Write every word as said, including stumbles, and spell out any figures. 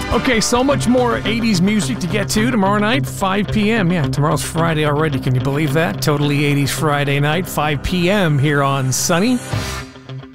Okay, so much more eighties music to get to tomorrow night, five p.m. Yeah, tomorrow's Friday already. Can you believe that? Totally eighties Friday night, five p.m. here on Sunny.